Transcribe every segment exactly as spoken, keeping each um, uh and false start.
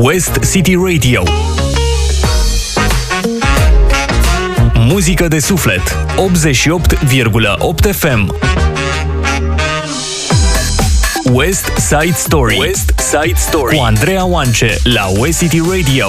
West City Radio. Muzică de suflet. optzeci și opt virgulă opt F M. West Side Story. West Side Story cu Andreea Oance la West City Radio.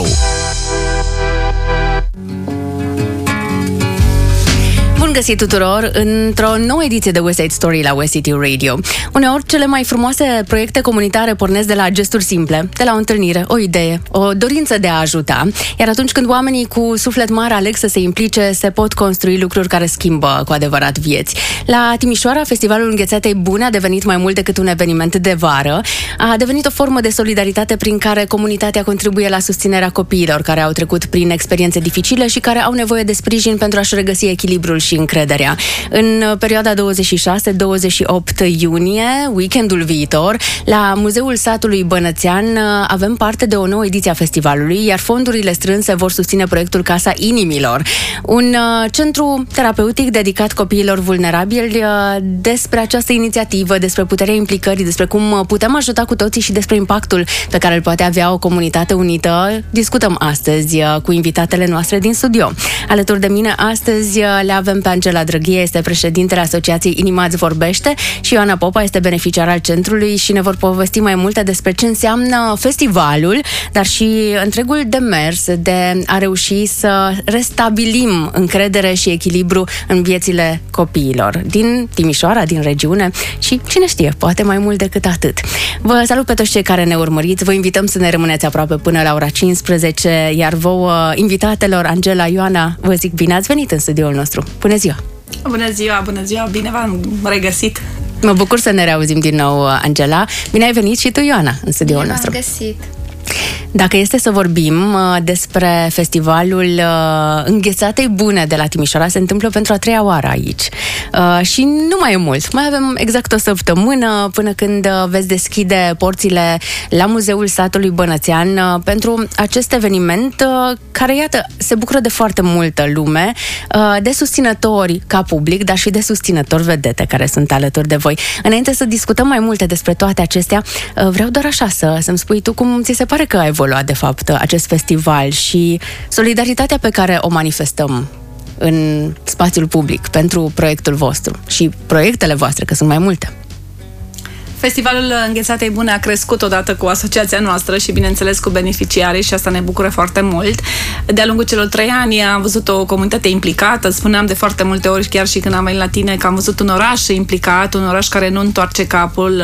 Bun găsit tuturor într-o nouă ediție de West Side Story la West City Radio. Uneori, cele mai frumoase proiecte comunitare pornesc de la gesturi simple, de la o întâlnire, o idee, o dorință de a ajuta, iar atunci când oamenii cu suflet mare aleg să se implice, se pot construi lucruri care schimbă cu adevărat vieți. La Timișoara, Festivalul Înghețatei Bune a devenit mai mult decât un eveniment de vară, a devenit o formă de solidaritate prin care comunitatea contribuie la susținerea copiilor care au trecut prin experiențe dificile și care au nevoie de sprijin pentru a-și regăsi echilibrul și încrederea. În perioada douăzeci și șase douăzeci și opt iunie, weekendul viitor, la Muzeul Satului Bănățean avem parte de o nouă ediție a festivalului, iar fondurile strânse vor susține proiectul Casa Inimilor, un uh, centru terapeutic dedicat copiilor vulnerabili. Uh, despre această inițiativă, despre puterea implicării, despre cum putem ajuta cu toții și despre impactul pe care îl poate avea o comunitate unită, discutăm astăzi uh, cu invitatele noastre din studio. Alături de mine astăzi uh, le avem pe Angela Drăghie, este președintele Asociației Inima îți vorbește, și Ioana Popa este beneficiar al centrului și ne vor povesti mai multe despre ce înseamnă festivalul, dar și întregul demers de a reuși să restabilim încredere și echilibru în viețile copiilor din Timișoara, din regiune și, cine știe, poate mai mult decât atât. Vă salut pe toți cei care ne urmăriți, vă invităm să ne rămâneți aproape până la ora cincisprezece, iar vouă, invitatelor, Angela, Ioana, vă zic bine ați venit în studioul nostru. Bună ziua! Bună ziua, bună ziua, bine v-am regăsit! Mă bucur să ne reauzim din nou, Angela. Bine ai venit și tu, Ioana, în studioul bine nostru. Bine v-am găsit! Dacă este să vorbim uh, despre festivalul uh, Înghețatei Bune de la Timișoara, se întâmplă pentru a treia oară aici. Uh, și nu mai e mult. Mai avem exact o săptămână până când uh, veți deschide porțile la Muzeul Satului Bănățean uh, pentru acest eveniment uh, care, iată, se bucură de foarte multă lume, uh, de susținători ca public, dar și de susținători vedete care sunt alături de voi. Înainte să discutăm mai multe despre toate acestea, uh, vreau doar așa să, să-mi spui tu cum ți se pare că a evoluat, de fapt, acest festival și solidaritatea pe care o manifestăm în spațiul public pentru proiectul vostru și proiectele voastre, că sunt mai multe. Festivalul Înghețatei Bune a crescut odată cu asociația noastră și, bineînțeles, cu beneficiarii și asta ne bucură foarte mult. De-a lungul celor trei ani am văzut o comunitate implicată, spuneam de foarte multe ori, chiar și când am venit la tine, că am văzut un oraș implicat, un oraș care nu întoarce capul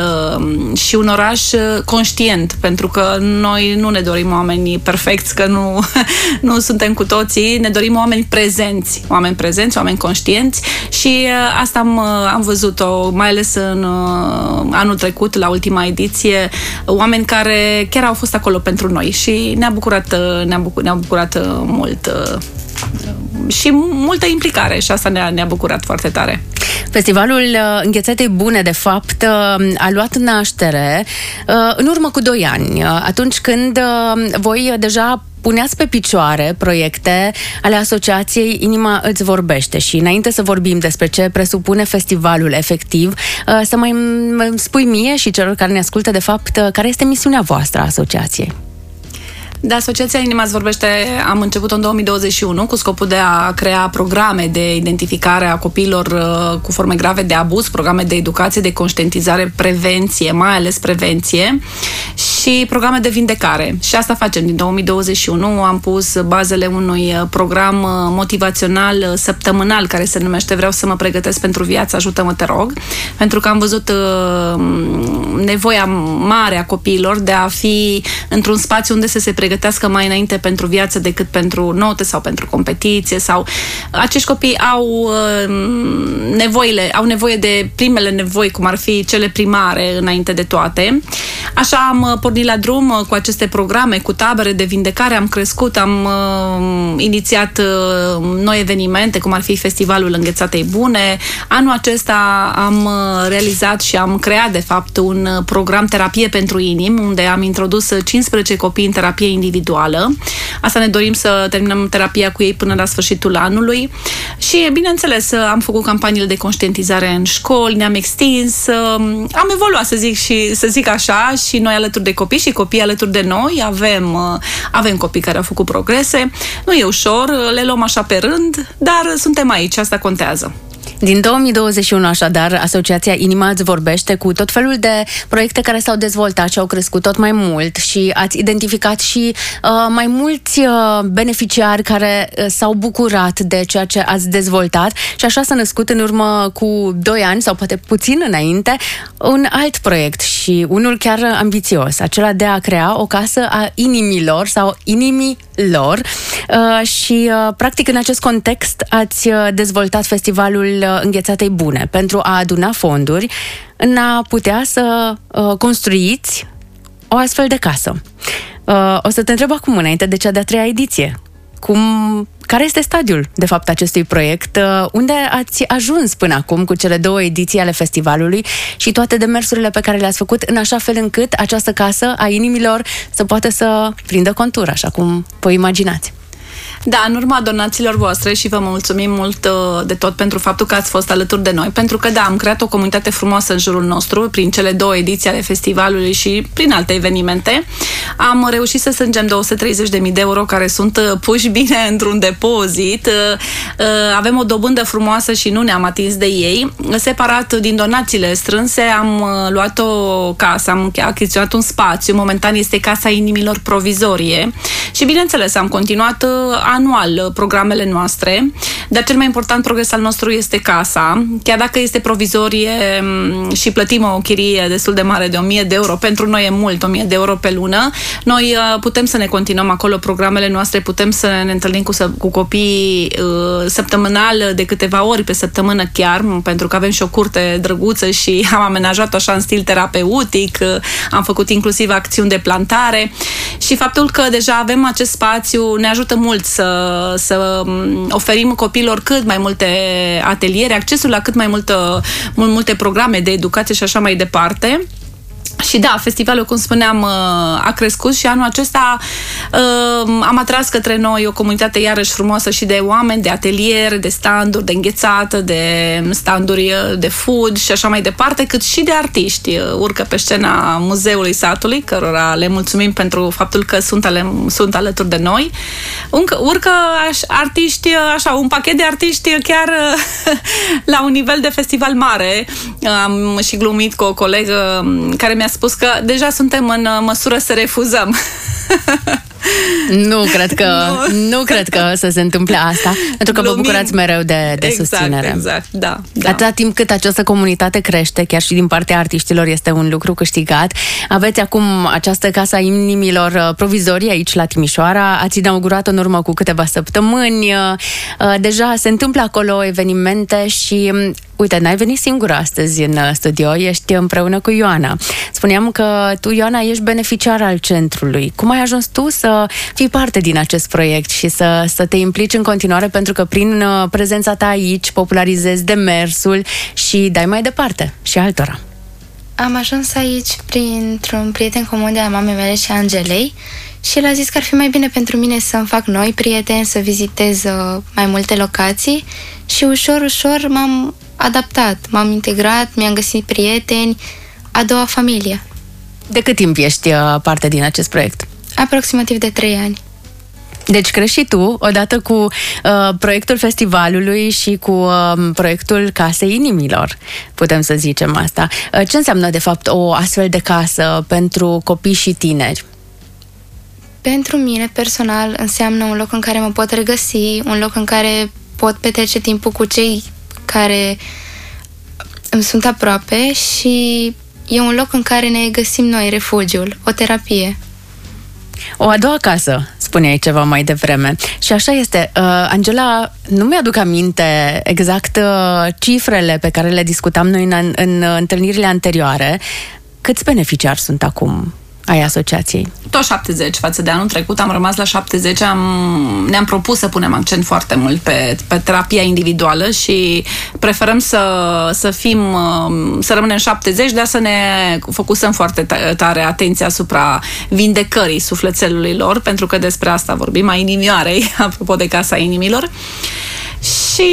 și un oraș conștient, pentru că noi nu ne dorim oameni perfecți, că nu, nu suntem cu toții, ne dorim oameni prezenți, oameni prezenți, oameni conștienți și asta am, am văzut-o, mai ales în anul trecut, la ultima ediție, oameni care chiar au fost acolo pentru noi și ne-a bucurat, ne-a bucurat, ne-a bucurat mult și multă implicare și asta ne-a, ne-a bucurat foarte tare. Festivalul Înghețatei Bune, de fapt, a luat naștere în urmă cu doi ani, atunci când voi deja puneați pe picioare proiecte ale Asociației Inima îți vorbește. Și înainte să vorbim despre ce presupune festivalul efectiv, să mai spui mie și celor care ne ascultă, de fapt, care este misiunea voastră a asociației. De Asociația Inima îți vorbește am început în două mii douăzeci și unu cu scopul de a crea programe de identificare a copiilor uh, cu forme grave de abuz, programe de educație, de conștientizare, prevenție, mai ales prevenție și programe de vindecare. Și asta facem din două mii douăzeci și unu. Am pus bazele unui program motivațional săptămânal care se numește Vreau să mă pregătesc pentru viață, ajută-mă, te rog, pentru că am văzut uh, nevoia mare a copiilor de a fi într-un spațiu unde să se pregătească mai înainte pentru viață decât pentru note sau pentru competiție sau acești copii au uh, nevoile, au nevoie de primele nevoi, cum ar fi cele primare înainte de toate. Așa am pornit la drum cu aceste programe, cu tabere de vindecare, am crescut, am uh, inițiat uh, noi evenimente, cum ar fi Festivalul Înghețatei Bune. Anul acesta am realizat și am creat, de fapt, un program terapie pentru inimi, unde am introdus cincisprezece copii în terapie individuală. Asta ne dorim să terminăm terapia cu ei până la sfârșitul anului și, bineînțeles, am făcut campaniile de conștientizare în școli, ne-am extins, am evoluat, să zic, și, să zic așa, și noi alături de copii și copii alături de noi. Avem, avem copii care au făcut progrese. Nu e ușor, le luăm așa pe rând, dar suntem aici, asta contează. Din două mii douăzeci și unu, așadar, Asociația Inima îți vorbește cu tot felul de proiecte care s-au dezvoltat și au crescut tot mai mult și ați identificat și uh, mai mulți uh, beneficiari care uh, s-au bucurat de ceea ce ați dezvoltat și așa s-a născut în urmă cu doi ani sau poate puțin înainte un alt proiect și unul chiar ambițios, acela de a crea o casă a inimilor sau inimilor uh, și uh, practic în acest context ați uh, dezvoltat festivalul Înghețatei Bune pentru a aduna fonduri în a putea să uh, construiți o astfel de casă. Uh, o să te întreb acum, înainte de cea de-a treia ediție, cum, care este stadiul, de fapt, acestui proiect? Uh, unde ați ajuns până acum cu cele două ediții ale festivalului și toate demersurile pe care le-ați făcut în așa fel încât această casă a inimilor să poată să prindă contur, așa cum vă imaginați? Da, în urma donațiilor voastre și vă mulțumim mult uh, de tot pentru faptul că ați fost alături de noi, pentru că, da, am creat o comunitate frumoasă în jurul nostru prin cele două ediții ale festivalului și prin alte evenimente. Am reușit să strângem două sute treizeci de mii de euro care sunt uh, puși bine într-un depozit. Uh, uh, avem o dobândă frumoasă și nu ne-am atins de ei. Separat din donațiile strânse, am uh, luat o casă, am achiziționat un spațiu. Momentan este Casa Inimilor Provizorie și, bineînțeles, am continuat uh, anual programele noastre, dar cel mai important progres al nostru este casa. Chiar dacă este provizorie și plătim o chirie destul de mare de o mie de euro, pentru noi e mult, o mie de euro pe lună, noi putem să ne continuăm acolo programele noastre, putem să ne întâlnim cu, cu copii uh, săptămânal de câteva ori pe săptămână chiar, pentru că avem și o curte drăguță și am amenajat așa în stil terapeutic, uh, am făcut inclusiv acțiuni de plantare și faptul că deja avem acest spațiu ne ajută mult să, să oferim copiilor cât mai multe ateliere, accesul la cât mai multă, multe programe de educație și așa mai departe. Și da, festivalul, cum spuneam, a crescut și anul acesta am atras către noi o comunitate iarăși frumoasă și de oameni, de ateliere, de standuri, de înghețată, de standuri de food și așa mai departe, cât și de artiști. Urcă pe scena Muzeului Satului, cărora le mulțumim pentru faptul că sunt, ale, sunt alături de noi. Urcă artiști, așa, un pachet de artiști chiar la un nivel de festival mare. Am și glumit cu o colegă care mi-a spus că deja suntem în măsură să refuzăm. Nu cred că nu. nu cred că să se întâmple asta, pentru că Glumim. Vă bucurați mereu de, de exact, susținere. Exact, da, da. Atâta timp cât această comunitate crește, chiar și din partea artiștilor, este un lucru câștigat. Aveți acum această Casa Inimilor Provizorie aici la Timișoara, ați inaugurat-o în urmă cu câteva săptămâni. Deja se întâmplă acolo evenimente și uite, n-ai venit singură astăzi în studio, ești împreună cu Ioana. Spuneam că tu, Ioana, ești beneficiar al centrului. Cum ai ajuns tu să fii parte din acest proiect și să, să te implici în continuare, pentru că prin prezența ta aici popularizezi demersul și dai mai departe și altora? Am ajuns aici printr-un prieten comun de-a mamei mele și a Angelei și el a zis că ar fi mai bine pentru mine să-mi fac noi prieteni, să vizitez mai multe locații și ușor, ușor m-am adaptat, m-am integrat, mi-am găsit prieteni, a doua familie. De cât timp ești parte din acest proiect? Aproximativ de trei ani. Deci crezi și tu, odată cu uh, proiectul festivalului și cu uh, proiectul Casei Inimilor, putem să zicem asta. Uh, ce înseamnă, de fapt, o astfel de casă pentru copii și tineri? Pentru mine, personal, înseamnă un loc în care mă pot regăsi, un loc în care pot petrece timpul cu cei care îmi sunt aproape și e un loc în care ne găsim noi refugiul, o terapie. O a doua casă, spuneai ceva mai devreme. Și așa este. Uh, Angela, nu mi-aduc aminte exact uh, cifrele pe care le discutam noi în, în întâlnirile anterioare. Câți beneficiari sunt acum ai asociației? Tot șaptezeci față de anul trecut, am rămas la șaptezeci, am, ne-am propus să punem accent foarte mult pe, pe terapia individuală și preferăm să, să fim, să rămânem șaptezeci, dar să ne focusăm foarte tare atenția asupra vindecării sufletelului lor, pentru că despre asta vorbim, a inimioarei, apropo de Casa Inimilor. Și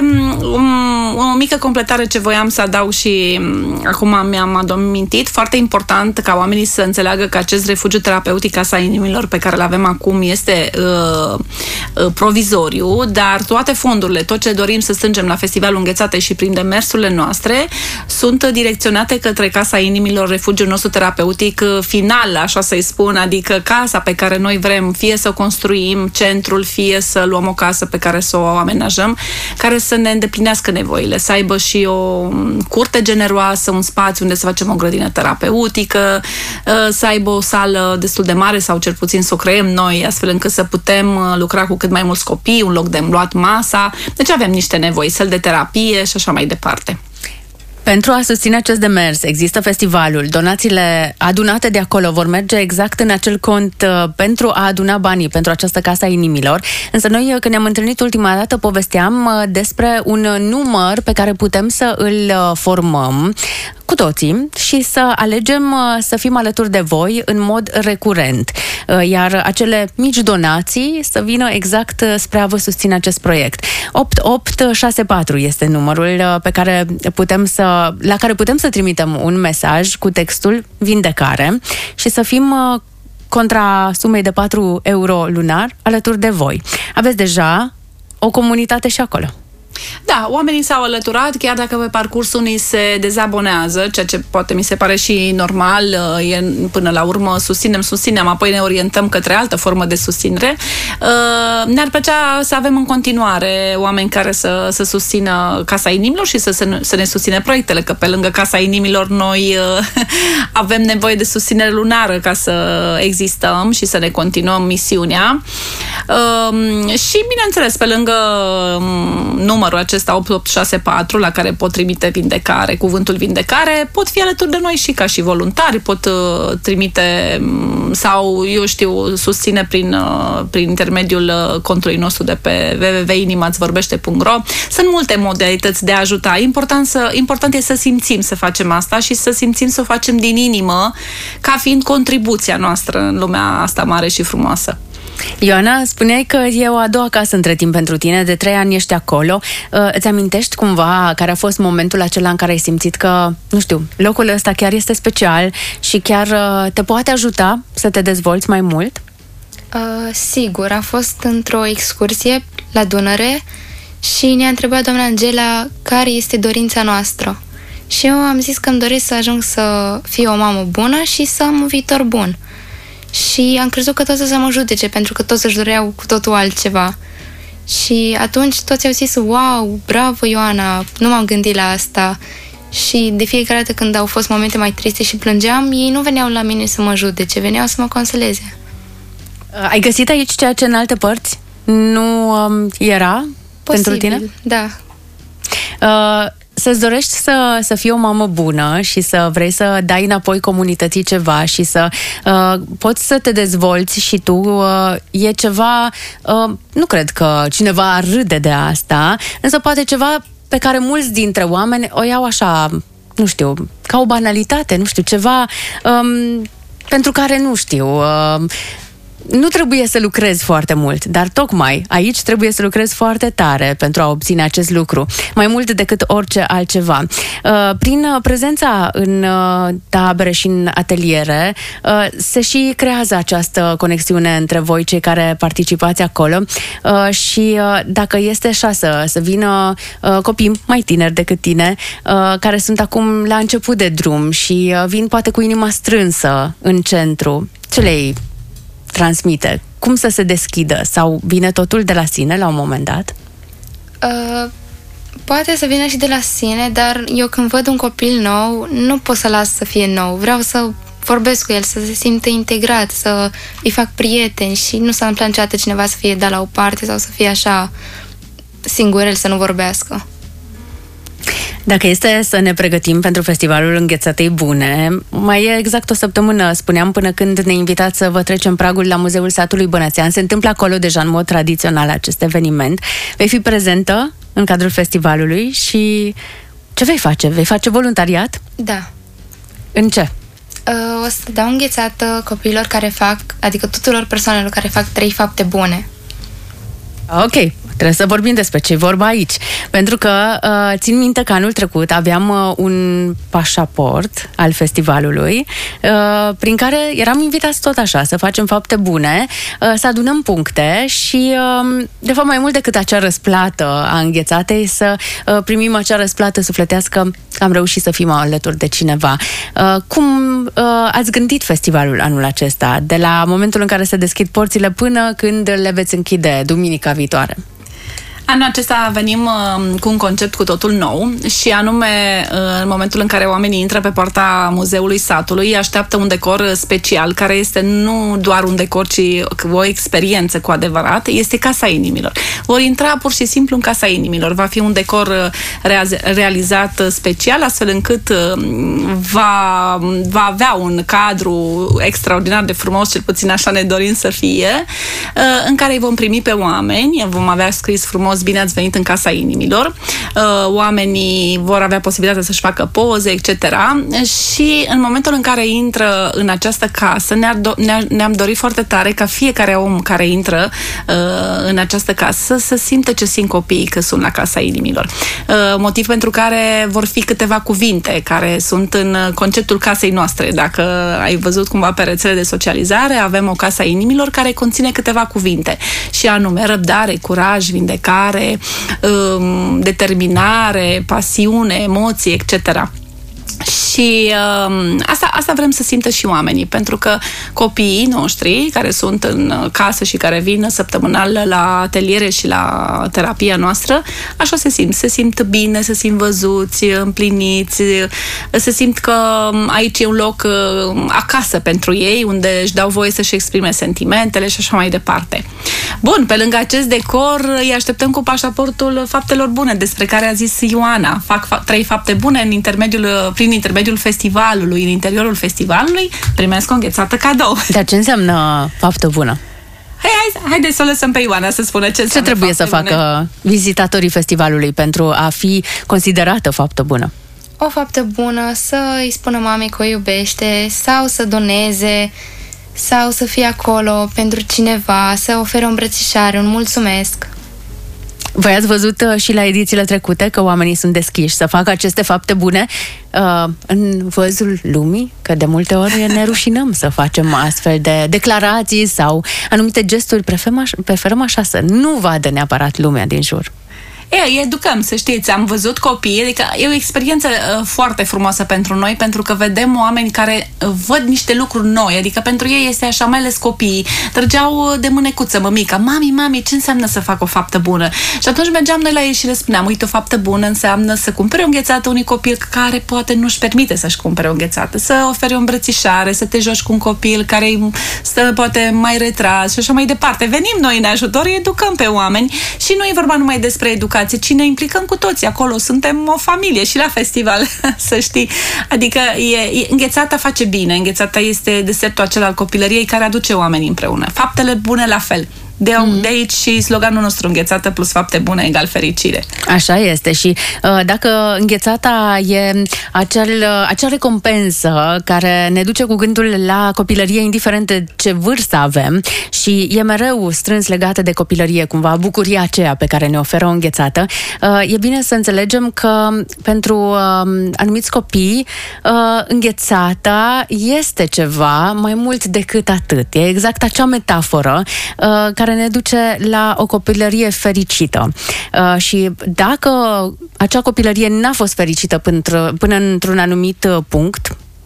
um, o mică completare ce voiam să adaug și um, acum mi-am amintit, foarte important ca oamenii să înțeleagă că acest refugiu terapeutic Casa Inimilor pe care îl avem acum este uh, uh, provizoriu, dar toate fondurile, tot ce dorim să strângem la Festivalul Înghețate și prin demersurile noastre sunt direcționate către Casa Inimilor, refugiul nostru terapeutic final, așa să-i spun, adică casa pe care noi vrem fie să construim centrul, fie să luăm o casă pe care să o amenajăm, care să ne îndeplinească nevoile, să aibă și o curte generoasă, un spațiu unde să facem o grădină terapeutică, să aibă o sală destul de mare sau cel puțin să o creăm noi, astfel încât să putem lucra cu cât mai mulți copii, un loc de luat masa. Deci avem niște nevoi, săli de terapie și așa mai departe. Pentru a susține acest demers, există festivalul. Donațiile adunate de acolo vor merge exact în acel cont uh, pentru a aduna banii pentru această Casa Inimilor. Însă noi, când ne-am întâlnit ultima dată, povesteam uh, despre un număr pe care putem să îl uh, formăm cu toții și să alegem uh, să fim alături de voi în mod recurent. Uh, iar acele mici donații să vină exact uh, spre a vă susține acest proiect. opt opt șase patru este numărul uh, pe care putem să la care putem să trimitem un mesaj cu textul vindecare și să fim uh, contra sumei de patru euro lunar alături de voi. Aveți deja o comunitate și acolo. Da, oamenii s-au alăturat, chiar dacă pe parcurs unii se dezabonează, ceea ce poate mi se pare și normal, e, până la urmă susținem, susținem, apoi ne orientăm către altă formă de susținere. Ne-ar plăcea să avem în continuare oameni care să, să susțină Casa Inimilor și să, să, să ne susțină proiectele, că pe lângă Casa Inimilor noi avem nevoie de susținere lunară ca să existăm și să ne continuăm misiunea. Și, bineînțeles, pe lângă numărul acesta opt opt șase patru la care pot trimite vindecare, cuvântul vindecare, pot fi alături de noi și ca și voluntari, pot uh, trimite sau, eu știu, susține prin, uh, prin intermediul contului nostru de pe w w w punct inima îți vorbește punct r o. Sunt multe modalități de a ajuta. Important, să, important e să simțim să facem asta și să simțim să o facem din inimă ca fiind contribuția noastră în lumea asta mare și frumoasă. Ioana, spuneai că e o a doua casă între timp pentru tine, de trei ani ești acolo. Îți amintești cumva care a fost momentul acela în care ai simțit că, nu știu, locul ăsta chiar este special și chiar te poate ajuta să te dezvolți mai mult? Uh, sigur, a fost într-o excursie la Dunăre și ne-a întrebat doamna Angela care este dorința noastră. Și eu am zis că îmi doresc să ajung să fiu o mamă bună și să am un viitor bun. Și am crezut că toți o să mă judece, pentru că toți își doreau cu totul altceva. Și atunci toți au zis, wow, bravo Ioana, nu m-am gândit la asta. Și de fiecare dată când au fost momente mai triste și plângeam, ei nu veneau la mine să mă judece, veneau să mă consoleze. Ai găsit aici ceea ce în alte părți nu um, era Posibil, pentru tine? Da. Uh, Să-ți dorești să, să fii o mamă bună și să vrei să dai înapoi comunității ceva și să uh, poți să te dezvolți și tu, uh, e ceva, uh, nu cred că cineva ar râde de asta, însă poate ceva pe care mulți dintre oameni o iau așa, nu știu, ca o banalitate, nu știu, ceva um, pentru care, nu știu... Uh, Nu trebuie să lucrezi foarte mult, dar tocmai aici trebuie să lucrezi foarte tare pentru a obține acest lucru, mai mult decât orice altceva. Prin prezența în tabere și în ateliere se și creează această conexiune între voi, cei care participați acolo, și dacă este așa să, să vină copii mai tineri decât tine, care sunt acum la început de drum și vin poate cu inima strânsă în centru, ce le transmite? Cum să se deschidă? Sau vine totul de la sine la un moment dat? Uh, poate să vină și de la sine, dar eu când văd un copil nou, nu pot să las să fie nou. Vreau să vorbesc cu el, să se simtă integrat, să îi fac prieteni și nu s-a întâmplat niciodată cineva să fie dat la o parte sau să fie așa singur el să nu vorbească. Dacă este să ne pregătim pentru festivalul Înghețatei Bune, mai e exact o săptămână, spuneam, până când ne invitați să vă trecem pragul la Muzeul Satului Bănățean. Se întâmplă acolo deja în mod tradițional acest eveniment. Vei fi prezentă în cadrul festivalului și ce vei face? Vei face voluntariat? Da. În ce? O să dau înghețată copiilor care fac, adică tuturor persoanelor care fac trei fapte bune. Ok, trebuie să vorbim despre ce-i vorba aici. Pentru că uh, țin minte că anul trecut aveam uh, un pașaport al festivalului uh, prin care eram invitați tot așa să facem fapte bune, uh, să adunăm puncte și uh, de fapt mai mult decât acea răsplată a înghețatei, să uh, primim acea răsplată sufletească că am reușit să fim alături de cineva. Uh, cum uh, ați gândit festivalul anul acesta, de la momentul în care se deschid porțile până când le veți închide duminica viitoare? Anul acesta venim uh, cu un concept cu totul nou și anume uh, în momentul în care oamenii intră pe poarta Muzeului Satului, așteaptă un decor special, care este nu doar un decor, ci o experiență cu adevărat, este Casa Inimilor. Vor intra pur și simplu în Casa Inimilor. Va fi un decor uh, realizat special, astfel încât uh, va, va avea un cadru extraordinar de frumos, cel puțin așa ne dorim să fie, uh, în care îi vom primi pe oameni, vom avea scris frumos: bine ați venit în Casa Inimilor. Oamenii vor avea posibilitatea să-și facă poze, et cetera. Și în momentul în care intră în această casă, ne-ar do- ne-am dorit foarte tare ca fiecare om care intră în această casă să simtă ce simt copiii că sunt la Casa Inimilor. Motiv pentru care vor fi câteva cuvinte care sunt în conceptul casei noastre. Dacă ai văzut cumva pe rețele de socializare, avem o Casa Inimilor care conține câteva cuvinte și anume răbdare, curaj, vindecare, determinare, pasiune, emoții, et cetera. Și uh, asta, asta vrem să simtă și oamenii, pentru că copiii noștri care sunt în casă și care vin săptămânal la ateliere și la terapia noastră, așa se simt. Se simt bine, se simt văzuți, împliniți, se simt că aici e un loc uh, acasă pentru ei, unde își dau voie să-și exprime sentimentele și așa mai departe. Bun, pe lângă acest decor, îi așteptăm cu pașaportul faptelor bune, despre care a zis Ioana. Fac fa- trei fapte bune în intermediul, prin intermediul festivalului, în interiorul festivalului, primesc o înghețată cadou. Dar ce înseamnă faptă bună? Hai, hai, haideți să o lăsăm pe Ioana să spună ce Ce trebuie să facă bune vizitatorii festivalului pentru a fi considerată faptă bună? O faptă bună, să îi spună mamei că o iubește, sau să doneze, sau să fie acolo pentru cineva, să ofere o îmbrățișare, un mulțumesc. Voi ați văzut uh, și la edițiile trecute că oamenii sunt deschiși să facă aceste fapte bune uh, în văzul lumii, că de multe ori ne rușinăm să facem astfel de declarații sau anumite gesturi, preferăm așa, preferăm așa să nu vadă neapărat lumea din jur. E, îi educăm, să știți, am văzut copii, adică e o experiență uh, foarte frumoasă pentru noi, pentru că vedem oameni care uh, văd niște lucruri noi, adică pentru ei este așa, mai ales copiii, trăgeau de mânecuță mămica: mami, mami, ce înseamnă să fac o faptă bună? Și atunci mergeam noi la ei și le spuneam: uite, o faptă bună înseamnă să cumpere o înghețată unui copil care poate nu-și permite să-și cumpere o înghețată, să ofere o îmbrățișare, să te joci cu un copil care stă poate mai retras și așa mai departe. Venim noi în ajutor, îi educăm pe oameni și nu e vorba numai despre educație, ci ne implicăm cu toții acolo, suntem o familie și la festival, să știi. Adică e, e, înghețata face bine, înghețata este desertul acela al copilăriei care aduce oamenii împreună. Faptele bune la fel. De, mm. de aici și sloganul nostru: înghețată plus fapte bune egal fericire. Așa este și uh, dacă înghețata e acel, uh, acea recompensă care ne duce cu gândul la copilărie, indiferent de ce vârstă avem, și e mereu strâns legată de copilărie, cumva bucuria aceea pe care ne oferă o înghețată, uh, e bine să înțelegem că pentru uh, anumiți copii uh, înghețata este ceva mai mult decât atât. E exact acea metaforă uh, care care ne duce la o copilărie fericită. Uh, și dacă acea copilărie n-a fost fericită până, până într-un anumit punct,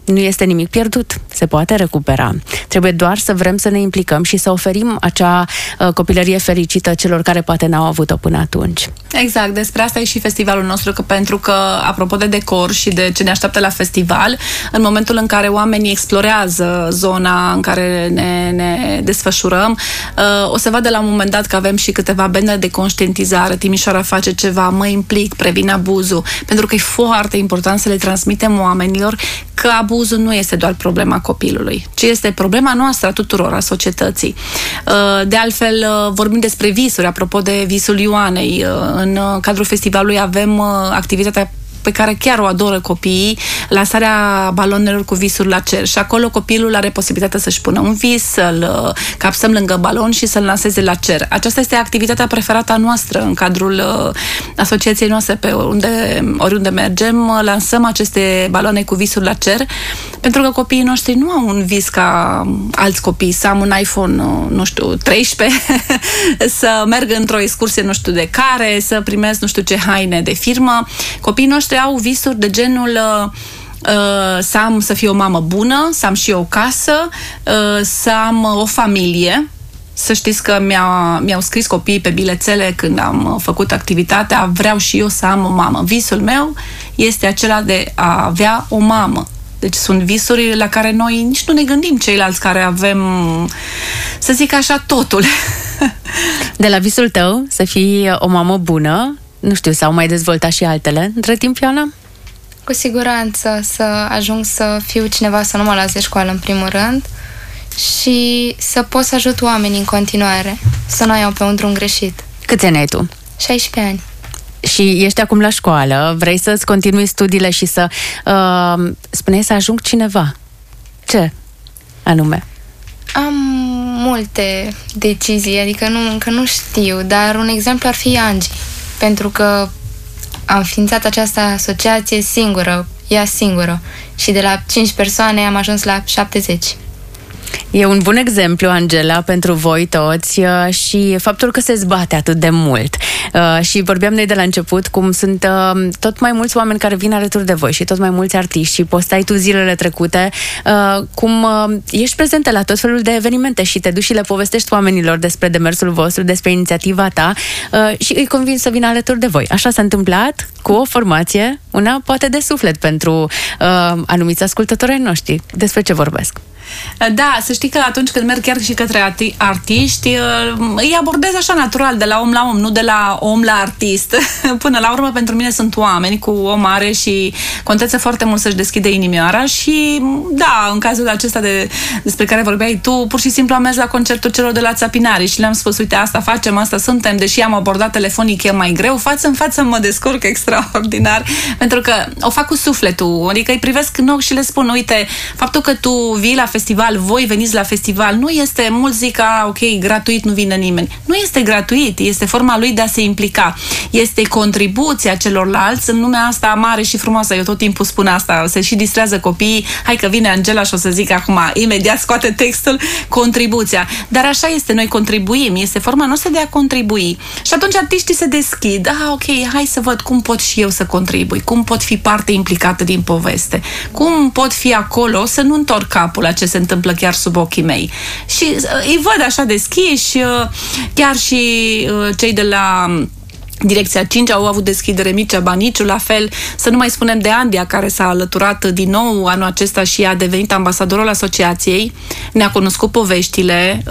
nu este nimic pierdut, se poate recupera. Trebuie doar să vrem să ne implicăm și să oferim acea uh, copilărie fericită celor care poate n-au avut-o până atunci. Exact, despre asta e și festivalul nostru, că pentru că, apropo de decor și de ce ne așteaptă la festival, în momentul în care oamenii explorează zona în care ne, ne desfășurăm, uh, o să vadă la un moment dat că avem și câteva bende de conștientizare. Timișoara face ceva, mă implic, previn abuzul, pentru că e foarte important să le transmitem oamenilor că abuzul nu este doar problema copilului, ci este problema noastră a tuturor, a societății. De altfel, vorbim despre visuri, apropo de visul Ioanei. În cadrul festivalului avem activitatea pe care chiar o adoră copiii, lansarea balonelor cu visuri la cer. Și acolo copilul are posibilitatea să-și pună un vis, să-l capsăm lângă balon și să-l lanseze la cer. Aceasta este activitatea preferată a noastră în cadrul uh, asociației noastre, pe unde, oriunde mergem, lansăm aceste baloane cu visuri la cer, pentru că copiii noștri nu au un vis ca alți copii, să am un iPhone, nu știu, treisprezece, să merg într-o excursie nu știu de care, să primesc nu știu ce haine de firmă. Copiii noștri au visuri de genul uh, uh, să am, să fiu o mamă bună, să am și eu o casă, uh, să am o familie. Să știți că mi-a, mi-au scris copiii pe bilețele când am făcut activitatea, vreau și eu să am o mamă. Visul meu este acela de a avea o mamă. Deci sunt visuri la care noi nici nu ne gândim, ceilalți care avem, să zic așa, totul. De la visul tău să fii o mamă bună, nu știu, s-au mai dezvoltat și altele între timp, Ioana? Cu siguranță să ajung să fiu cineva, să nu mă las de școală în primul rând și să pot să ajut oamenii în continuare, să nu iau pe un drum greșit. Câți ani ai tu? șaisprezece ani. Și ești acum la școală, vrei să-ți continui studiile și să uh, spuneai să ajung cineva. Ce anume? Am multe decizii, adică nu, încă nu știu, dar un exemplu ar fi Angie, pentru că am înființat această asociație singură, ea singură, și de la cinci persoane am ajuns la șaptezeci. E un bun exemplu, Angela, pentru voi toți și faptul că se zbate atât de mult. Și vorbeam noi de la început cum sunt tot mai mulți oameni care vin alături de voi și tot mai mulți artiști și postai tu zilele trecute cum ești prezentă la tot felul de evenimente și te duci și le povestești oamenilor despre demersul vostru, despre inițiativa ta și îi convingi să vină alături de voi. Așa s-a întâmplat cu o formație, una poate de suflet pentru anumiți ascultători ai noștri. Despre ce vorbesc? Da, să știi că atunci când merg chiar și către arti- artiști, îi abordez așa natural, de la om la om, nu de la om la artist. Până la urmă, pentru mine sunt oameni cu o mare și contează foarte mult să-și deschide inimioara și, da, în cazul acesta de, despre care vorbeai tu, pur și simplu am mers la concertul celor de la Țapinari și le-am spus, uite, asta facem, asta suntem, deși am abordat telefonic, e mai greu, față în față mă descurc extraordinar, pentru că o fac cu sufletul, adică îi privesc în ochi și le spun, uite, faptul că tu vii la festival, voi veniți la festival, nu este, mulți zic că, ok, gratuit, nu vine nimeni. Nu este gratuit, este forma lui de a se implica. Este contribuția celorlalți în lumea asta mare și frumoasă. Eu tot timpul spun asta, se și distrează copiii, hai că vine Angela și o să zic acum, imediat scoate textul, contribuția. Dar așa este, noi contribuim, este forma noastră de a contribui. Și atunci artiștii se deschid, ah, ok, hai să văd cum pot și eu să contribui, cum pot fi parte implicată din poveste, cum pot fi acolo să nu întorc capul la ce se întâmplă chiar sub ochii mei. Și uh, îi văd așa deschiși, uh, chiar și uh, cei de la Direcția cinci au avut deschidere, Mircea Baniciu, la fel, să nu mai spunem de Andia, care s-a alăturat din nou anul acesta și a devenit ambasadorul asociației, ne-a cunoscut poveștile,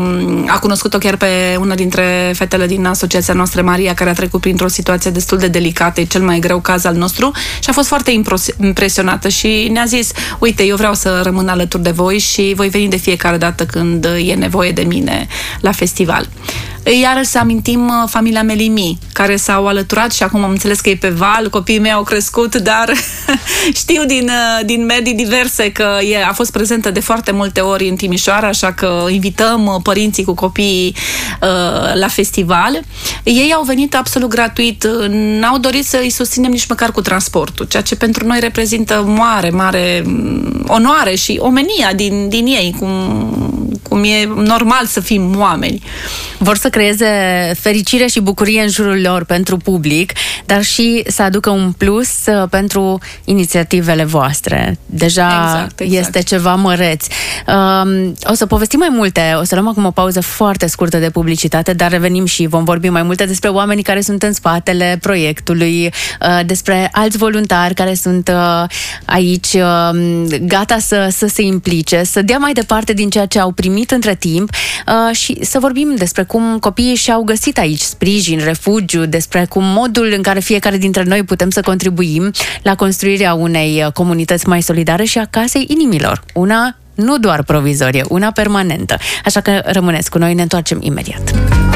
a cunoscut-o chiar pe una dintre fetele din asociația noastră, Maria, care a trecut printr-o situație destul de delicată, e cel mai greu caz al nostru și a fost foarte impresionată și ne-a zis, uite, eu vreau să rămân alături de voi și voi veni de fiecare dată când e nevoie de mine la festival. Iar să amintim familia Melimi, care s-au alăturat și acum am înțeles că e pe val, copiii mei au crescut, dar știu din, din medii diverse că e, a fost prezentă de foarte multe ori în Timișoara, așa că invităm părinții cu copiii uh, la festival. Ei au venit absolut gratuit, n-au dorit să îi susținem nici măcar cu transportul, ceea ce pentru noi reprezintă mare, mare onoare și omenia din, din ei, cum, cum e normal să fim oameni. Vor să să creeze fericire și bucurie în jurul lor pentru public, dar și să aducă un plus pentru inițiativele voastre. Deja exact, exact. Este ceva măreț. Um, o să povestim mai multe, o să luăm acum o pauză foarte scurtă de publicitate, dar revenim și vom vorbi mai multe despre oamenii care sunt în spatele proiectului, uh, despre alți voluntari care sunt uh, aici uh, gata să, să se implice, să dea mai departe din ceea ce au primit între timp uh, și să vorbim despre cum copiii și-au găsit aici sprijin, refugiu, despre cum modul în care fiecare dintre noi putem să contribuim la construirea unei comunități mai solidare și a casei inimilor. Una nu doar provizorie, una permanentă. Așa că rămâneți cu noi, ne întoarcem imediat.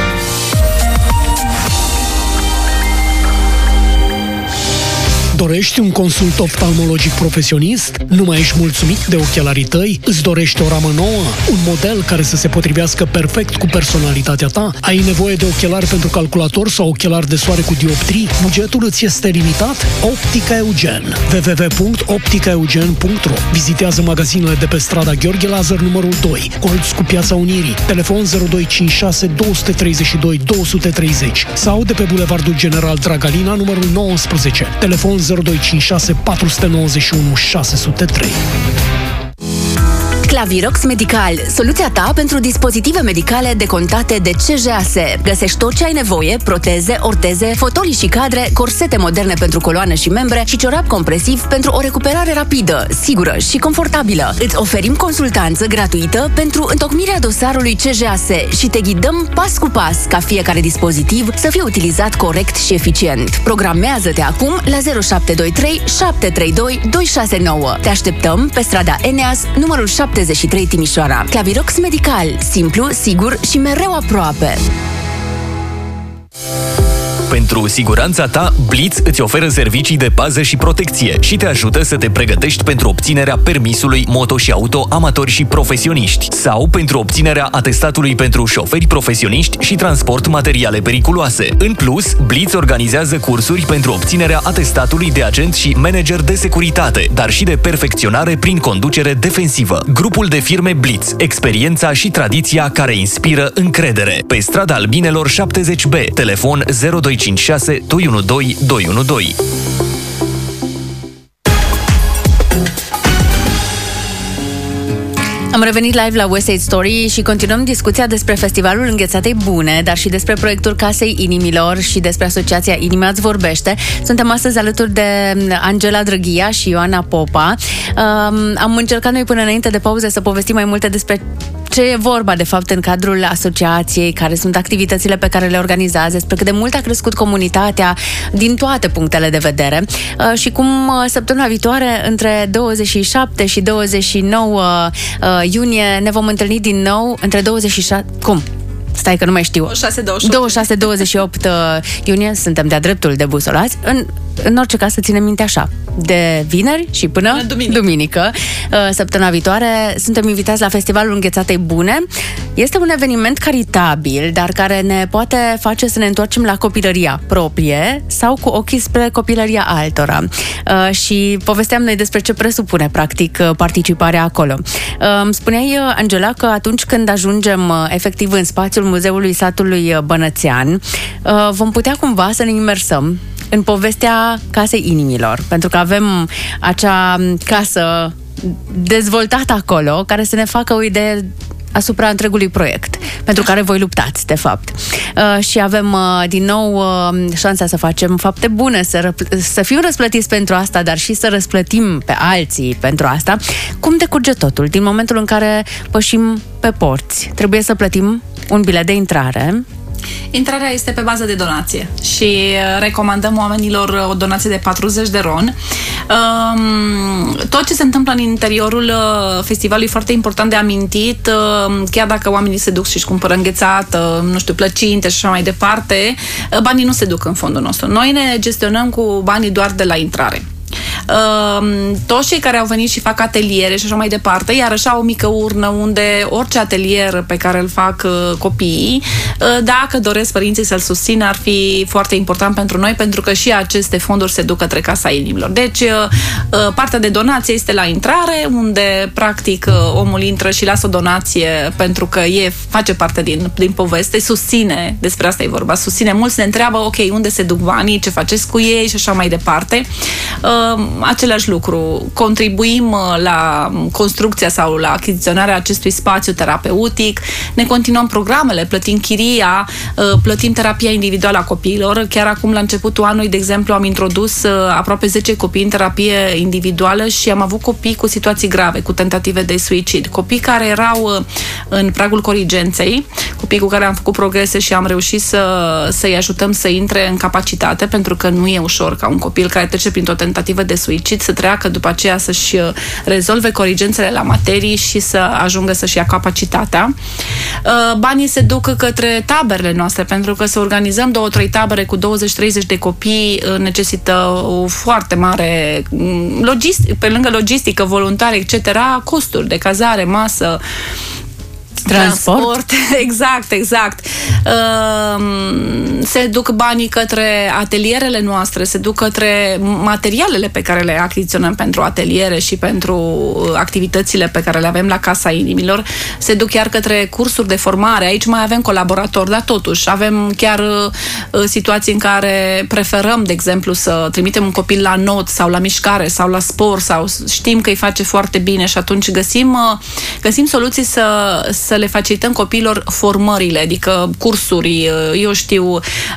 Dorești un consult oftalmologic profesionist? Nu mai ești mulțumit de ochelarii tăi? Îți dorești o ramă nouă? Un model care să se potrivească perfect cu personalitatea ta? Ai nevoie de ochelari pentru calculator sau ochelari de soare cu dioptrii? Bugetul îți este limitat? Optica Eugen. w w w punct optica eugen punct r o. Vizitează magazinele de pe strada Gheorghe Lazar numărul doi, colț cu Piața Unirii, telefon zero doi cinci șase doi trei doi doi trei zero sau de pe Bulevardul General Dragalina numărul nouăsprezece, telefon zero doi cinci șase patru nouă unu șase zero trei. Clavirox Medical, soluția ta pentru dispozitive medicale decontate de C J A S. Găsești tot ce ai nevoie: proteze, orteze, fotolii și cadre, corsete moderne pentru coloane și membre și ciorap compresiv pentru o recuperare rapidă, sigură și confortabilă. Îți oferim consultanță gratuită pentru întocmirea dosarului C J A S și te ghidăm pas cu pas ca fiecare dispozitiv să fie utilizat corect și eficient. Programează-te acum la zero șapte doi trei șapte trei doi doi șase nouă. Te așteptăm pe strada Eneas, numărul șaptezeci și trei Timișoara. Clavirox Medical, simplu, sigur și mereu aproape. Pentru siguranța ta, Blitz îți oferă servicii de pază și protecție și te ajută să te pregătești pentru obținerea permisului moto și auto amatori și profesioniști sau pentru obținerea atestatului pentru șoferi profesioniști și transport materiale periculoase. În plus, Blitz organizează cursuri pentru obținerea atestatului de agent și manager de securitate, dar și de perfecționare prin conducere defensivă. Grupul de firme Blitz, experiența și tradiția care inspiră încredere. Pe strada Albinelor șaptezeci B, telefon zero doi cinci șase doi unu doi doi unu doi. Am revenit live la West Side Story și continuăm discuția despre Festivalul Înghețatei Bune, dar și despre proiectul Casei Inimilor și despre Asociația Inima îți vorbește. Suntem astăzi alături de Angela Drăghia și Ioana Popa. Um, am încercat noi până înainte de pauze să povestim mai multe despre ce e vorba, de fapt, în cadrul asociației, care sunt activitățile pe care le organizează, despre cât de mult a crescut comunitatea din toate punctele de vedere uh, și cum uh, săptămâna viitoare, între douăzeci și șapte și douăzeci și nouă uh, iunie, ne vom întâlni din nou între douăzeci și șase... Cum? Stai că nu mai știu. douăzeci și șase douăzeci și opt iunie, suntem de-a dreptul de busolați. În, în orice caz, să ținem minte așa. De vineri și până duminică. duminică. Săptămâna viitoare suntem invitați la Festivalul Înghețatei Bune. Este un eveniment caritabil, dar care ne poate face să ne întoarcem la copilăria proprie sau cu ochii spre copilăria altora. Și povesteam noi despre ce presupune, practic, participarea acolo. Îmi spuneai, Angela, că atunci când ajungem efectiv în spațiul Muzeului Satului Bănățean, vom putea cumva să ne imersăm în povestea Casei Inimilor, pentru că avem acea casă dezvoltată acolo, care să ne facă o idee asupra întregului proiect, pentru care voi luptați, de fapt. Uh, și avem uh, din nou uh, șansa să facem fapte bune, să, răpl- să fim răsplătiți pentru asta, dar și să răsplătim pe alții pentru asta. Cum decurge totul? Din momentul în care pășim pe porți, trebuie să plătim un bilet de intrare. Intrarea este pe bază de donație și recomandăm oamenilor o donație de patruzeci de ron. Tot ce se întâmplă în interiorul festivalului e foarte important de amintit, chiar dacă oamenii se duc și își cumpără înghețată, nu știu, plăcinte și așa mai departe, banii nu se duc în fondul nostru. Noi ne gestionăm cu banii doar de la intrare. Toți cei care au venit și fac ateliere și așa mai departe, iarăși au o mică urnă unde orice atelier pe care îl fac copiii, dacă doresc părinții să-l susțină, ar fi foarte important pentru noi, pentru că și aceste fonduri se duc către Casa Inimilor. Deci, partea de donație este la intrare, unde, practic, omul intră și lasă o donație pentru că e, face parte din, din poveste, susține, despre asta e vorba, susține. Mulți ne întreabă, ok, unde se duc banii, ce faceți cu ei și așa mai departe. Același lucru, contribuim la construcția sau la achiziționarea acestui spațiu terapeutic, ne continuăm programele, plătim chiria, plătim terapia individuală a copiilor. Chiar acum, la începutul anului, de exemplu, am introdus aproape zece copii în terapie individuală și am avut copii cu situații grave, cu tentative de suicid. Copii care erau în pragul corigenței, copii cu care am făcut progrese și am reușit să, să-i ajutăm să intre în capacitate, pentru că nu e ușor ca un copil care trece printr-o tentativă de suicid să treacă după aceea să-și rezolve corigențele la materii și să ajungă să-și ia capacitatea. Banii se duc către taberele noastre, pentru că să organizăm două, trei tabere cu douăzeci treizeci de copii necesită o foarte mare logistic, pe lângă logistică, voluntari, et cetera, costuri de cazare, masă, Transport. Transport, exact, exact. Se duc banii către atelierele noastre, se duc către materialele pe care le achiziționăm pentru ateliere și pentru activitățile pe care le avem la Casa Inimilor, se duc chiar către cursuri de formare. Aici mai avem colaboratori, dar totuși avem chiar situații în care preferăm, de exemplu, să trimitem un copil la not sau la mișcare sau la sport sau știm că îi face foarte bine și atunci găsim, găsim soluții să, să le facilităm copiilor formările, adică cursuri, eu știu,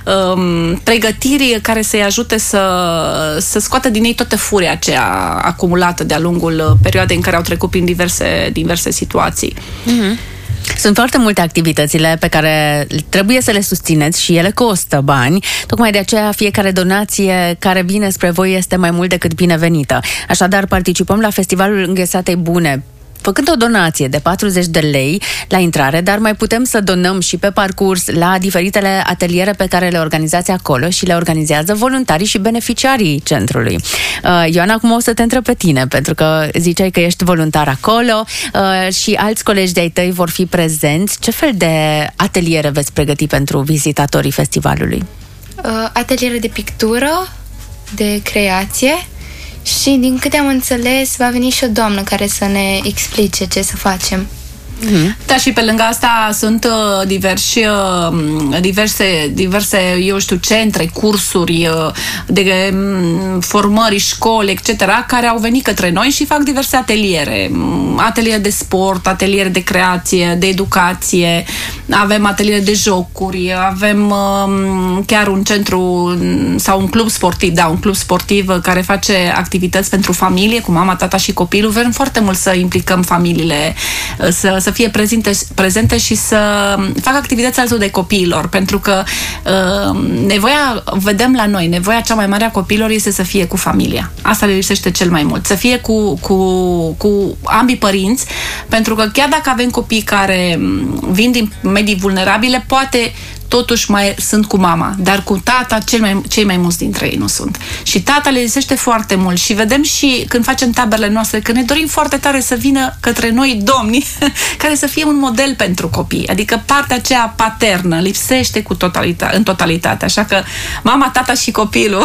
pregătiri care să-i ajute să, să scoată din ei toată furia aceea acumulată de-a lungul perioadei în care au trecut prin diverse, diverse situații. Mm-hmm. Sunt foarte multe activitățile pe care trebuie să le susțineți și ele costă bani. Tocmai de aceea fiecare donație care vine spre voi este mai mult decât binevenită. Așadar, participăm la Festivalul Înghețatei Bune făcând o donație de patruzeci de lei la intrare, dar mai putem să donăm și pe parcurs la diferitele ateliere pe care le organizați acolo și le organizează voluntarii și beneficiarii centrului. Uh, Ioana, acum o să te întreb pe tine, pentru că ziceai că ești voluntar acolo uh, și alți colegi de-ai tăi vor fi prezenți. Ce fel de ateliere veți pregăti pentru vizitatorii festivalului? Uh, ateliere de pictură, de creație. Și din câte am înțeles, va veni și o doamnă care să ne explice ce să facem. Mm-hmm. Da, și pe lângă asta sunt uh, diversi, uh, diverse, diverse, eu știu, centre, cursuri uh, de um, formări, școli, et cetera, care au venit către noi și fac diverse ateliere. Ateliere de sport, ateliere de creație, de educație, avem ateliere de jocuri, avem uh, chiar un centru sau un club sportiv, da, un club sportiv care face activități pentru familie, cu mama, tata și copilul. Vrem foarte mult să implicăm familiile, să să fie prezente, prezente și să facă activități alături de copiilor, pentru că uh, nevoia, vedem la noi, nevoia cea mai mare a copiilor este să fie cu familia. Asta le lipsește cel mai mult. Să fie cu, cu, cu ambii părinți, pentru că chiar dacă avem copii care vin din medii vulnerabile, poate totuși mai sunt cu mama, dar cu tata cel mai, cei mai mulți dintre ei nu sunt. Și tata le lipsește foarte mult și vedem și când facem taberele noastre că ne dorim foarte tare să vină către noi domni care să fie un model pentru copii. Adică partea aceea paternă lipsește cu totalita- în totalitate. Așa că mama, tata și copilul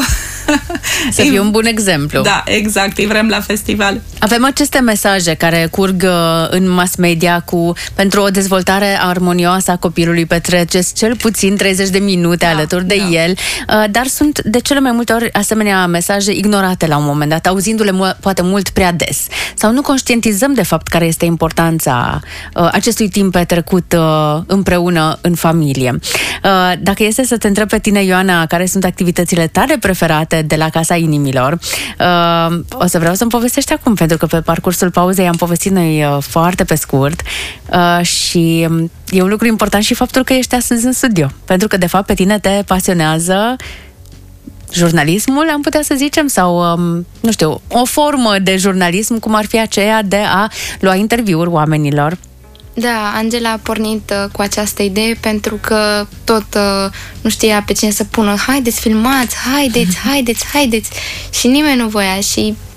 să fie un bun exemplu. Da, exact, îi vrem la festival. Avem aceste mesaje care curg în mass media cu pentru o dezvoltare armonioasă a copilului, petreceți cel puțin treizeci de minute da, alături de da. el, dar sunt de cele mai multe ori asemenea mesaje ignorate la un moment dat, auzindu-le mu- poate mult prea des. Sau nu conștientizăm de fapt care este importanța uh, acestui timp petrecut uh, împreună în familie. Uh, dacă este să te întreb pe tine, Ioana, care sunt activitățile tale preferate de la Casa Inimilor, uh, o să vreau să-mi povestești acum, pentru că pe parcursul pauzei am povestit noi uh, foarte pe scurt uh, și e un lucru important și faptul că ești astăzi în studio, pentru că de fapt pe tine te pasionează jurnalismul, am putea să zicem, sau, um, nu știu, o formă de jurnalism, cum ar fi aceea de a lua interviuri oamenilor. Da, Angela a pornit uh, cu această idee pentru că tot uh, nu știa pe cine să pună. Haideți, filmați, haideți, haideți, haideți. Și nimeni nu voia și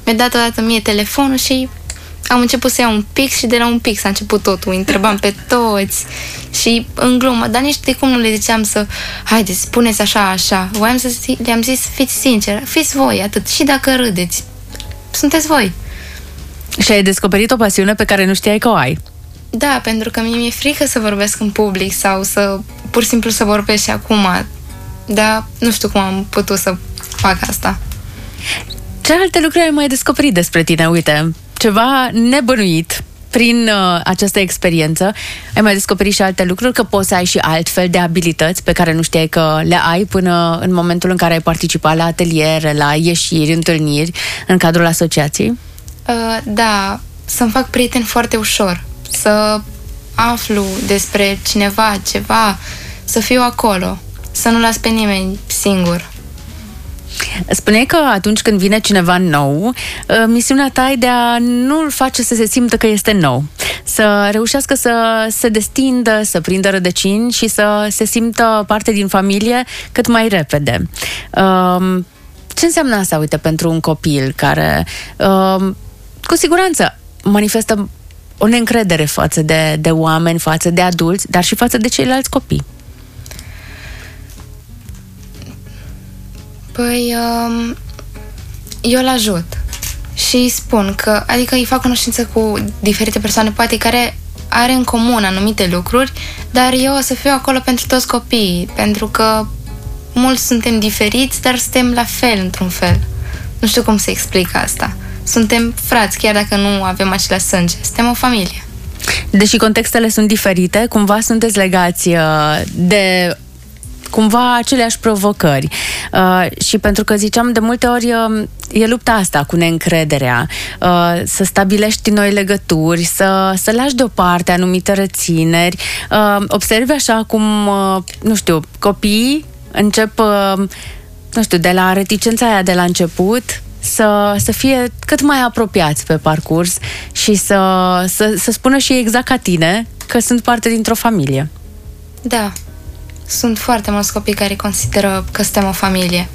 mi-a dat odată mie telefonul și am început să iau un pix și de la un pix a început totul. Îi întrebam pe toți și în glumă, dar nici de cum nu le ziceam să haideți, spuneți așa, așa. Voiam să zi, le-am zis, fiți sinceri, fiți voi, atât. Și dacă râdeți, sunteți voi. Și ai descoperit o pasiune pe care nu știai că o ai. Da, pentru că mie mi-e frică să vorbesc în public sau să pur și simplu să vorbesc și acum. Dar nu știu cum am putut să fac asta. Ce alte lucruri ai mai descoperit despre tine? Uite, ceva nebănuit prin uh, această experiență. Ai mai descoperit și alte lucruri, că poți să ai și altfel de abilități pe care nu știai că le ai până în momentul în care ai participat la ateliere, la ieșiri, întâlniri în cadrul asociației? Uh, da, să-mi fac prieteni foarte ușor, să aflu despre cineva, ceva, să fiu acolo, să nu las pe nimeni singur. Spuneai că atunci când vine cineva nou, misiunea ta e de a nu-l face să se simtă că este nou. Să reușească să se destindă, să prindă rădăcini și să se simtă parte din familie cât mai repede. Ce înseamnă asta, uite, pentru un copil care cu siguranță manifestă o neîncredere față de, de oameni, față de adulți, dar și față de ceilalți copii? Păi, eu îl ajut și îi spun că, adică îi fac cunoștință cu diferite persoane, poate care are în comun anumite lucruri, dar eu o să fiu acolo pentru toți copiii, pentru că mulți suntem diferiți, dar suntem la fel, într-un fel. Nu știu cum să explic asta. Suntem frați, chiar dacă nu avem același sânge. Suntem o familie. Deși contextele sunt diferite, cumva sunteți legați de cumva aceleași provocări. Uh, și pentru că ziceam de multe ori uh, e lupta asta cu neîncrederea, uh, să stabilești noi legături, să, să lași deoparte anumite rețineri. Uh, observi așa cum, uh, nu știu, copiii încep, uh, nu știu, de la reticența aia de la început, să, să fie cât mai apropiați pe parcurs și să, să, să spună și exact ca tine că sunt parte dintr-o familie. Da. Sunt foarte mulți copii care consideră că suntem o familie.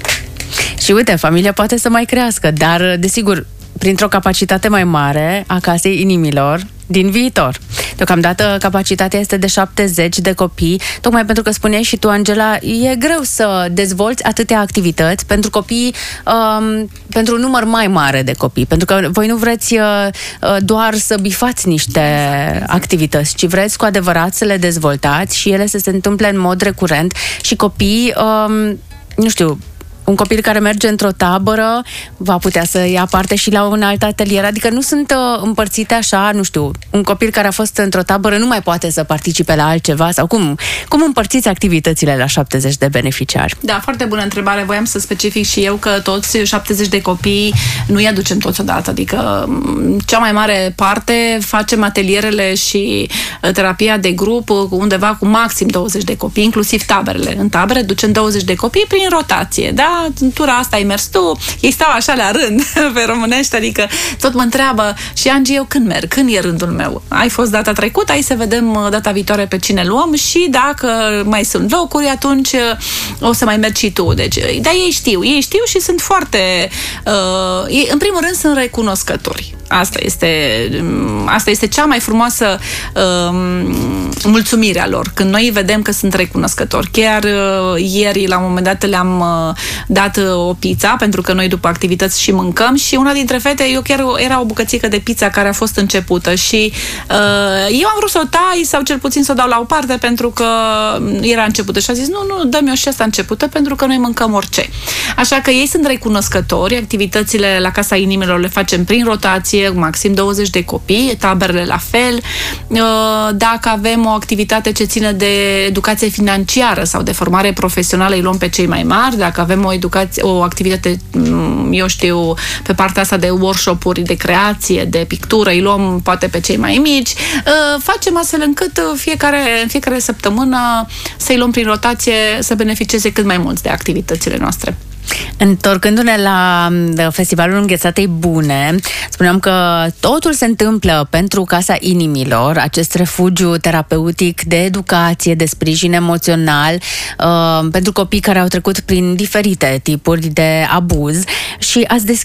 Și uite, familia poate să mai crească, dar, desigur, printr-o capacitate mai mare a Casei Inimilor din viitor. Deocamdată capacitatea este de șaptezeci de copii, tocmai pentru că spuneai și tu, Angela, e greu să dezvolți atâtea activități pentru copii, um, pentru un număr mai mare de copii, pentru că voi nu vreți uh, doar să bifați niște activități, ci vreți cu adevărat să le dezvoltați și ele să se întâmple în mod recurent și copiii, um, nu știu, un copil care merge într-o tabără va putea să ia parte și la un alt atelier, adică nu sunt uh, împărțite așa, nu știu, un copil care a fost într-o tabără nu mai poate să participe la altceva sau cum, cum împărțiți activitățile la șaptezeci de beneficiari? Da, foarte bună întrebare. Voiam să specific și eu că toți șaptezeci de copii nu-i aducem toți odată, adică cea mai mare parte facem atelierele și terapia de grup undeva cu maxim douăzeci de copii, inclusiv taberele. În tabere ducem douăzeci de copii prin rotație, da? În tura asta ai mers tu, ei stau așa la rând pe românești, adică tot mă întreabă și Angie, eu când merg? Când e rândul meu? Ai fost data trecută, hai să vedem data viitoare pe cine luăm și dacă mai sunt locuri, atunci o să mai mergi și tu. Deci, dar ei știu, ei știu și sunt foarte uh, ei, în primul rând sunt recunoscători. Asta este, asta este cea mai frumoasă uh, mulțumire a lor, când noi vedem că sunt recunoscători. Chiar uh, ieri, la un moment dat, le-am uh, dat uh, o pizza, pentru că noi după activități și mâncăm și una dintre fete, eu chiar era o bucățică de pizza care a fost începută și uh, eu am vrut să o tai sau cel puțin să o dau la o parte pentru că era începută și a zis, nu, nu, dă-mi-o și asta începută pentru că noi mâncăm orice. Așa că ei sunt recunoscători, activitățile la Casa Inimilor le facem prin rotație, maxim douăzeci de copii, taberele la fel. Dacă avem o activitate ce ține de educație financiară sau de formare profesională, îi luăm pe cei mai mari. Dacă avem o, educație, o activitate, eu știu, pe partea asta de workshop-uri de creație, de pictură, îi luăm poate pe cei mai mici. Facem astfel încât fiecare, în fiecare săptămână să-i luăm prin rotație să beneficieze cât mai mulți de activitățile noastre. Întorcându-ne la Festivalul Înghețatei Bune, spuneam că totul se întâmplă pentru Casa Inimilor, acest refugiu terapeutic de educație, de sprijin emoțional uh, pentru copii care au trecut prin diferite tipuri de abuz și ați deschis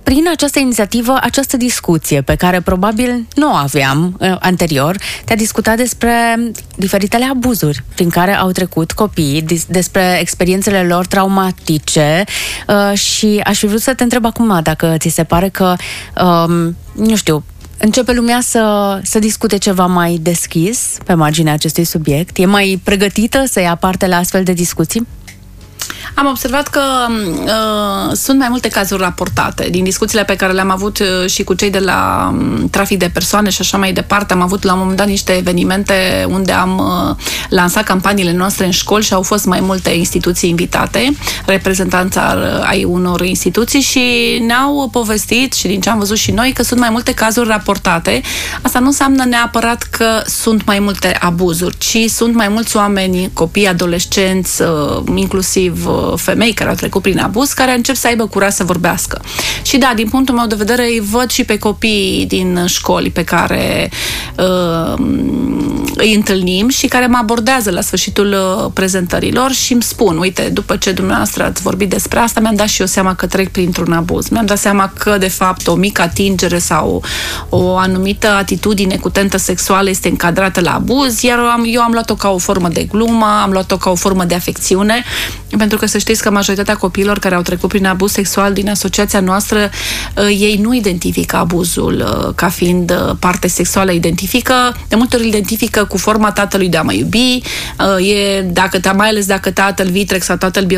prin această inițiativă, această discuție pe care probabil nu o aveam uh, anterior, te-a discutat despre diferitele abuzuri prin care au trecut copiii, dis- despre experiențele lor traumatice uh, și aș fi vrut să te întreb acum dacă ți se pare că, um, nu știu, începe lumea să, să discute ceva mai deschis pe marginea acestui subiect? E mai pregătită să ia parte la astfel de discuții? Am observat că uh, sunt mai multe cazuri raportate. Din discuțiile pe care le-am avut uh, și cu cei de la um, trafic de persoane și așa mai departe, am avut la un moment dat niște evenimente unde am uh, lansat campaniile noastre în școli și au fost mai multe instituții invitate, reprezentanța ai unor instituții și ne-au povestit și din ce am văzut și noi că sunt mai multe cazuri raportate. Asta nu înseamnă neapărat că sunt mai multe abuzuri, ci sunt mai mulți oameni, copii, adolescenți, uh, inclusiv femei care au trecut prin abuz, care încep să aibă curaj să vorbească. Și da, din punctul meu de vedere, îi văd și pe copiii din școli pe care uh, îi întâlnim și care mă abordează la sfârșitul uh, prezentărilor și îmi spun, uite, după ce dumneavoastră ați vorbit despre asta, mi-am dat și eu seama că trec printr-un abuz. Mi-am dat seama că, de fapt, o mică atingere sau o anumită atitudine cu tentă sexuală este încadrată la abuz, iar eu am, eu am luat-o ca o formă de glumă, am luat-o ca o formă de afecțiune, pentru că să știți că majoritatea copiilor care au trecut prin abuz sexual din asociația noastră, ei nu identifică abuzul ca fiind parte sexuală, identifică, de multe ori identifică cu forma tatălui de a mă iubi, e, dacă, mai ales dacă tatăl vitreg sau tatăl